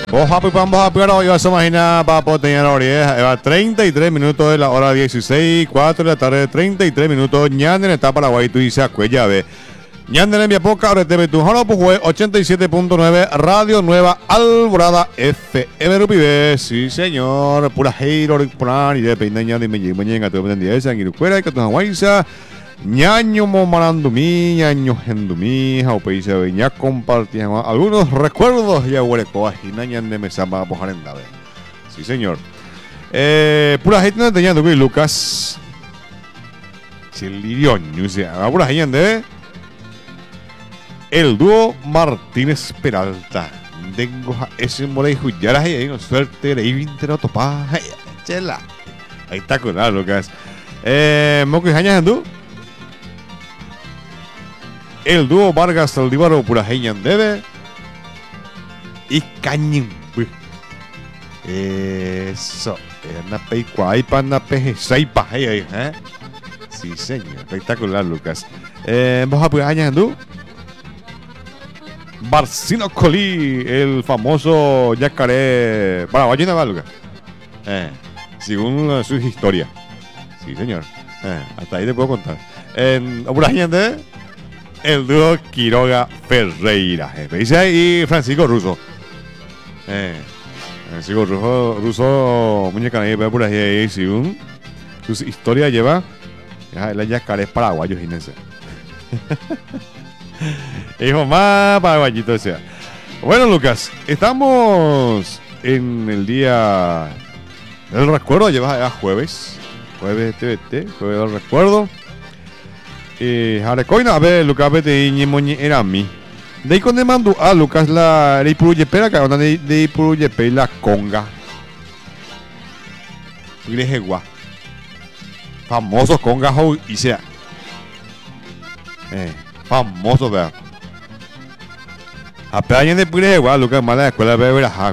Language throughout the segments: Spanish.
Ojalá vamos a pegar hoy a esa máquina para poder tener hora 33 minutos de la hora 16, 4 de la tarde, 33 minutos. Ñande en esta Paraguay, tú dices a cuella ve. Ñande en mi poca hora TV, tu jalo pues 87.9 Radio Nueva Alborada FM Rupibe. Sí, señor. Pura heiro, pura y de peineña de me llegan todo el día esa en Iruquera y que tu hawaisa. Ñaño momarandumí, ñaño gendumí, jaupeise veña compartían algunos recuerdos ya hueco y nañan de mesa para pojar en dave. Sí, señor. Pura gente no tenía que Lucas. Chilirión, pura gente. El dúo Martínez Peralta. Tengo ese more y juyara ahí, no suerte, de ahí no topa, chela. Ahí está con nada, Lucas. Moco y jañas tú. El dúo Vargas Saldívar Purajeñan debe y Cañín. Eso. Una peicua y pana peje saipa. Sí, señor. Espectacular, Lucas. Vamos a Purajeñan tú. Barcino Colí, el famoso yacaré paraguayo de Lucas. Según su historia. Sí, señor. Hasta ahí te puedo contar. En Purajeñan debe. El dúo Quiroga Ferreira. Dice ahí Francisco Russo. Francisco Russo, muñeca ahí, por ahí, según su historia lleva la yacarés paraguayos, Inés. Hijo más paraguayito, o sea. Bueno, Lucas, estamos en el día del recuerdo, lleva jueves TVT, jueves del recuerdo. Harecoina, a ver, Lucas, vete y moñi era mí. De ahí cuando mando a Lucas la de Ipuruyepera, que onda de Ipuruyepera la conga. Grejegua. Famosos congas y sea. Famosos, vea. A pedaño de Grejegua, Lucas, mala de escuela de Verajá.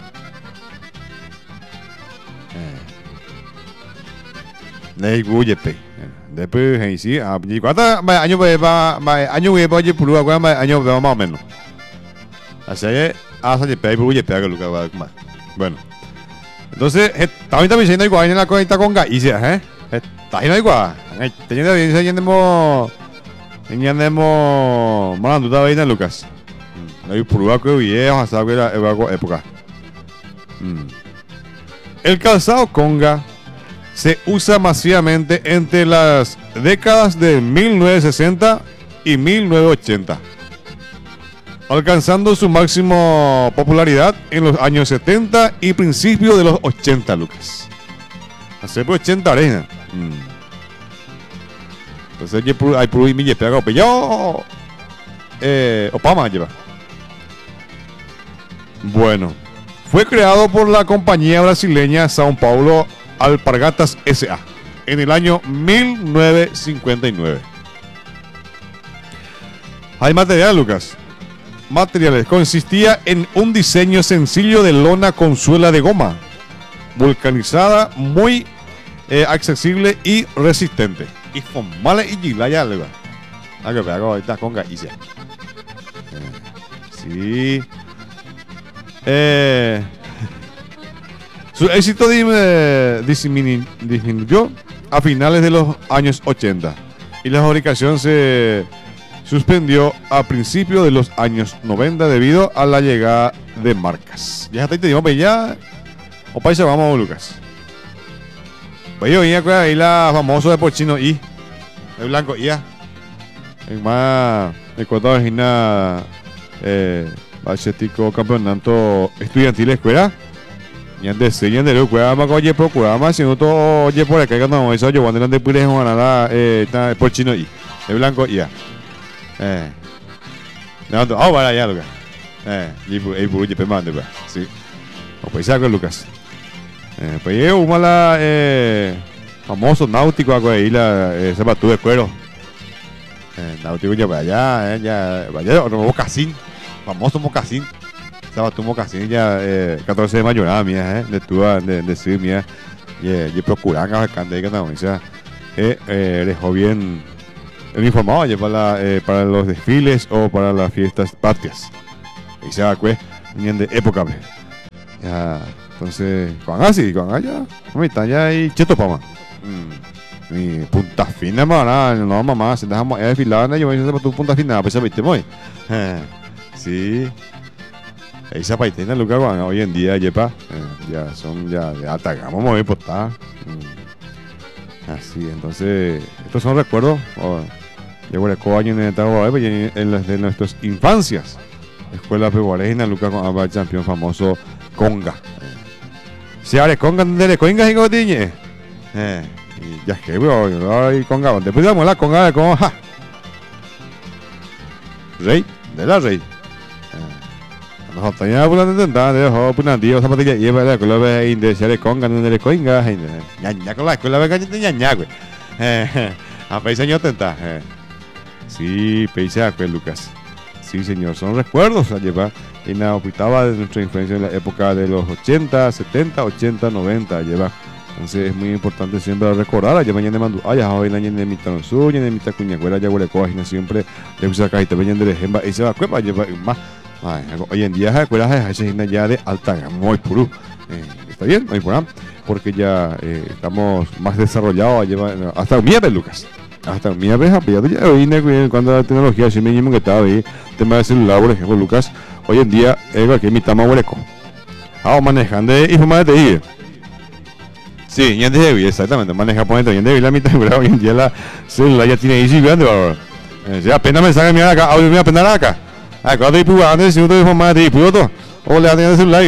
De Ipuruyepera. Después ahí sí, ¿cuántos años va a Purúa? ¿Cuántos años va más o menos? Así es, hasta que pega y pega lo que va a comer. Bueno, entonces, también diciendo igual en la cuenta con Galicia, está ahí no igual. Teníamos mandando toda vaina, Lucas. No hay Purúa que viejo, hasta que era época. El calzado conga se usa masivamente entre las décadas de 1960 y 1980, alcanzando su máximo popularidad en los años 70 y principios de los 80, Lucas. Hace por 80 arena. Entonces hay por ahí mi pega yo Opama lleva. Bueno, fue creado por la compañía brasileña São Paulo Alpargatas S.A. en el año 1959. Hay material, Lucas. Materiales. Consistía en un diseño sencillo de lona con suela de goma, vulcanizada, muy accesible y resistente. Y formale y gilaya, Lucas. Que pego ahorita con gaicia. Sí. Su éxito disminuyó a finales de los años 80 y la fabricación se suspendió a principios de los años 90 debido a la llegada de marcas. Ya está, te digo, ya. O país vamos, Lucas. Pues yo venía ahí la famosa de Pochino y el blanco ya. En más me contaba Gina Bachetico campeonato estudiantil de escuela. Y antes de lo que más oye procura más si no todo oye por acá cuando eso yo cuando de pure Juan nada está por chino y el blanco ya no para allá Lucas y por oye pemando pues sí o pues saco Lucas pues yo una la famoso náutico ahí la zapato de cuero náutico ya para allá ya vaya otro mocasín famoso mocasín. Estaba tu mocasín ya 14 de mayo nada mía de tu de sí mía y procuran a cande que no o sea dejó bien informado ya para los desfiles o para las fiestas patrias y se va pues de época Ya, entonces, con así, con allá, mi talla y cheto pama. Mi punta fina, mana, no mamá, se dejamos desfilar, yo me hice tu punta fina, pues viste muy. Sí. Esa paitena, Lucas, hoy en día, yepa, ya son ya de alta gama, muy postada. Así, entonces, estos son recuerdos. De Guareco años en etapa en las de nuestras infancias. Escuela peguarena, Lucas con el campeón famoso Conga. Se abre Conga, ¿dónde Conga y Gotiñe? Ya que, ay, Conga, después damos la Conga de Conga. Rey, de la Rey. Nosotros ya hablando de tanto, de hoy, pues nadie, zapatilla, lleva la escuela de se abre Conga, ¿dónde Conga? Ya con la escuela de ña, güey. A país año tenta. Sí, paisa, pues Lucas. Sí, señor, son recuerdos a llevar en la octava de nuestra influencia en la época de los 80, 70, 80, 90, lleva. Entonces es muy importante siempre recordar, allá mañana mandu, allá hoy la ñene mi tanzu, ñene mi tacuñaguera, ya huele coja, siempre le usa cajita, veñan de ejemplo, y se va a cueva, lleva más. Hoy en día las escuelas de ya de alta gama, muy puro. Está bien, no hay problema, porque ya estamos más desarrollados, lleva hasta un miércoles, Lucas. Hasta un miércoles, ya hoy cuando la tecnología así mínimo que estaba ahí, tema de celular, por ejemplo, Lucas, hoy en día es que mi tama hueleco. Manejando y fumar de ir. Sí, ya de exactamente, maneja por dentro, ya de la mitad, hoy en día la celular ya tiene easy grande, ya apenas me saca mira acá, audio me apenas acá. Acá estoy pujando, si uno dijo más de piloto, o le hacen el celular.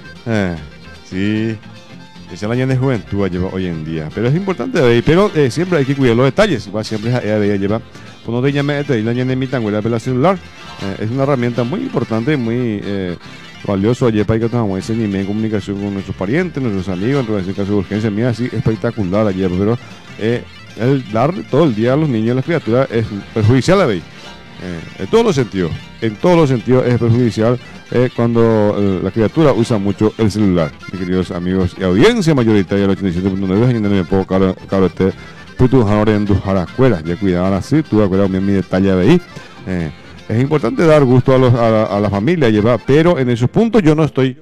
Sí, esa es la de juventud lleva hoy en día, pero es importante ver, pero siempre hay que cuidar los detalles, siempre ella lleva, pues no te llames la de mi tanguera de la celular, es una herramienta muy importante, muy valioso ayer para que tengamos ese nivel de comunicación con nuestros parientes, nuestros amigos, en caso de urgencia mía, así espectacular ayer, pero el dar todo el día a los niños y a las criaturas es perjudicial a ver. En todos los sentidos es perjudicial cuando la criatura usa mucho el celular. Mis queridos amigos y audiencia mayoritaria del 87.9, y no me puedo caro este puto ahora en tus jaracuelas, ya cuidaban así, tú acuerdas mi detalle de ahí. Es importante dar gusto a la familia, pero en esos puntos yo no estoy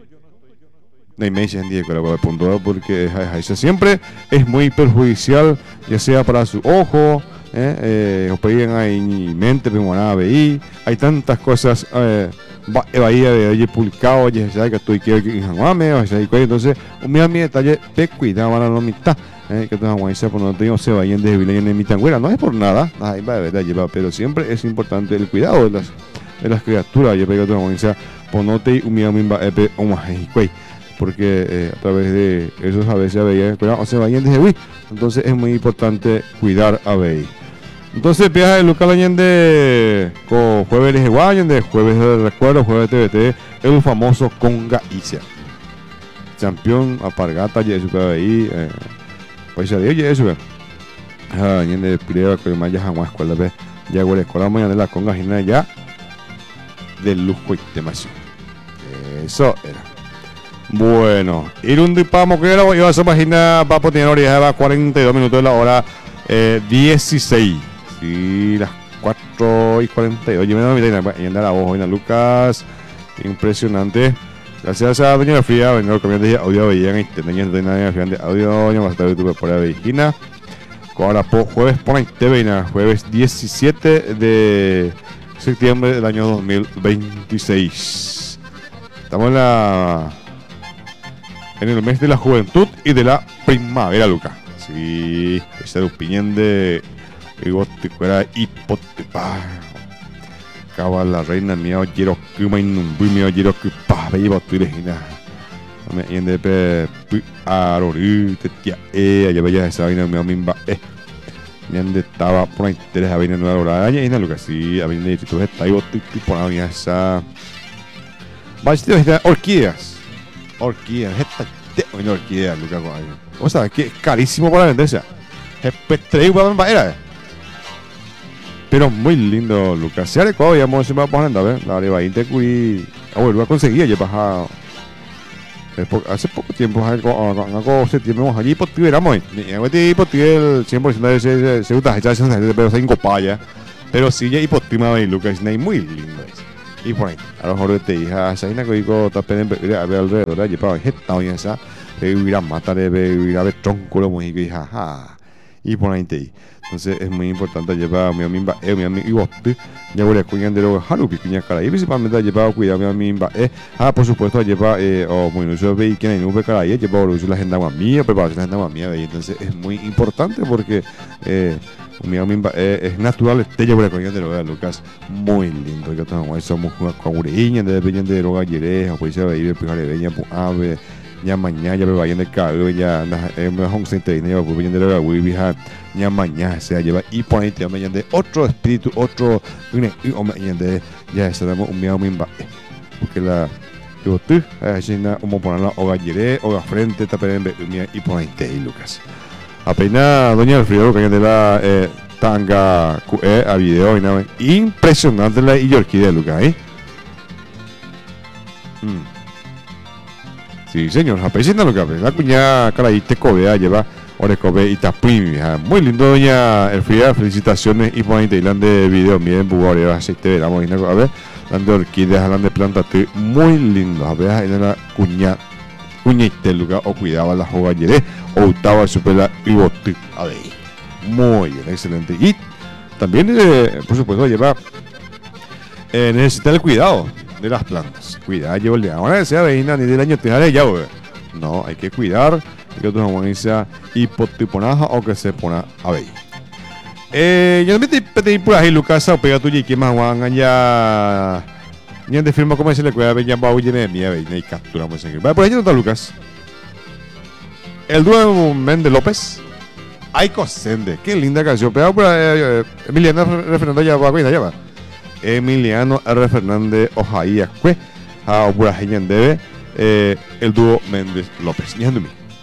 de imagen de punto, porque eso siempre es muy perjudicial, ya sea para su ojo. O pegan ahí mente, hay tantas cosas bahía de publicado, ya sabes que estoy aquí en Janguame, entonces mi detalle te cuidaba la mitad, que tú Janguame por no tengo se vayan de Villa en mi tanguera, no es por nada, pero siempre es importante el cuidado de las criaturas, ya que tú Janguame por no te humilla porque a través de esos a veces veía o se vayan de Wii, entonces es muy importante cuidar a Bey. Entonces viaja el local Allende con jueves de Guayende, jueves de recuerdo, jueves de TVT, el famoso Conga Isia. Campeón, apargata, ya su ahí, pues ya de eso, Allende Pireo, que más ya jamás escuela, ya huele escuela mañana de la Conga Gina ya de lujo y demasiado. Eso era. Bueno, Irundi Pamo que era, yo a esa página, Papo tiene hora 42 minutos de la hora 16. Sí, las 4:48. Oye, me da la voz, Lucas. Impresionante. Gracias a Doña Fría, vengo cambiando de audio, veían y tenían de audio, ya más tarde YouTube por la Virginia. Ahora por jueves por la TV, jueves 17 de septiembre del año 2026. Estamos en el mes de la juventud y de la primavera, Lucas. Sí, ese era un piñén de era hipotepa. Cava la reina mía, quiero que me inundó mío, quiero que pa, me llevo tu regina. Me yende pe arori, te tía, ya veía esa vaina me mimba, yende estaba por interés a venir nueva hora, ya ina Lucas, sí, a venir tú está y por la mía esa. Bastante orquídeas, esta de orquídeas, Lucas, o sea, que es carísimo para venderse. Traigo para madera. Pero muy lindo, Lucas. Se ha recordado, ya se va a poner, ¿verdad? La de te cuí. Voy a conseguir, ya bajado. Hace poco tiempo, hace septiembre, allí por ti, éramos. Y por ti, el 100% de ese usa, ya se pero se encopaya. Pero sí, ya y por ti, Lucas, es muy lindo. y por ahí a lo mejor te hija esa ina que digo tapen a ver alrededor allí para esta hoy esa ir a matar ir a ver tronco lo muy hija y por ahí te entonces es muy importante llevar a mi amiga mi amigo y vos ya voy a cuidar de lo harupi piña cara y principalmente llevar cuidado a mi amiga por supuesto llevar o muy no se ve que no ve cara y llevar la agenda más mía preparación la agenda más mía entonces es muy importante porque mi amiga es natural te llevo la cuidar de lo Lucas muy lindo yo tengo somos con ureña de peña de droga yereja pues se va a ir pijar de veña ave ya mañana ya me vayan de cargo ya me hong se te ya pues de droga voy viajar ya mañana se lleva y por ahí te me de otro espíritu otro o me de ya estamos un mío misma porque la yo tú así na como ponerla o gallere o la frente tapen y por ahí te Lucas apenas doña Alfredo que de la tanga a video y nada impresionante la y orquídea de Lucas sí señor apesina lo que hace la cuña cara y te cobea lleva Orecobe y Tapimi, muy lindo doña Elfrida, felicitaciones y por ahí te de video, miren buguare, aceite veramos a ver, dan de orquídeas, dan de plantas, muy lindo, a ver, en la cuñita lugar o cuidaba la joga ayer, o estaba super y bote, a ver, muy bien, excelente, y también, por supuesto, lleva, necesita el cuidado de las plantas, cuidar, lleva el día, ahora sea veina ni del año te haré ya, no, hay que cuidar que otros amanecen hipotiponaja o que se pone a ver. Yo también te pedí por ahí, Lucas, o pega tuya y que más van allá. Ni de firma como se le cuida, ven ya va a de mía, ven y capturamos en el. Por ahí no está Lucas. El dúo Méndez López. Ay, cosende, qué linda canción. Pegado por Emiliano R. Fernández, ya va, ya va. Emiliano R. Fernández, Ojaía, Cue, a Burajeñan debe. El dúo Méndez López. Ñandumi.